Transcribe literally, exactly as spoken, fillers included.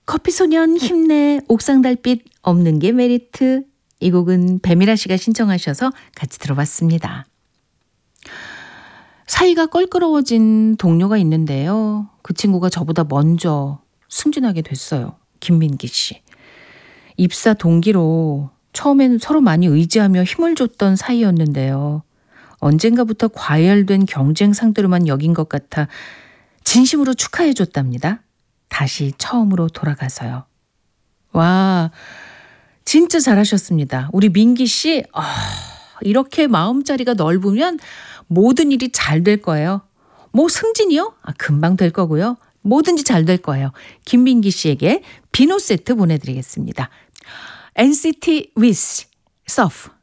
커피소년 힘내 옥상 달빛 없는 게 메리트. 이 곡은 배미라 씨가 신청하셔서 같이 들어봤습니다. 사이가 껄끄러워진 동료가 있는데요. 그 친구가 저보다 먼저 승진하게 됐어요. 김민기 씨. 입사 동기로 처음에는 서로 많이 의지하며 힘을 줬던 사이였는데요. 언젠가부터 과열된 경쟁 상대로만 여긴 것 같아 진심으로 축하해 줬답니다. 다시 처음으로 돌아가서요. 와, 진짜 잘하셨습니다. 우리 민기 씨, 아, 이렇게 마음자리가 넓으면 모든 일이 잘 될 거예요. 뭐 승진이요? 아, 금방 될 거고요. 뭐든지 잘 될 거예요. 김민기 씨에게 비누 세트 보내드리겠습니다. 엔시티 With, Surf.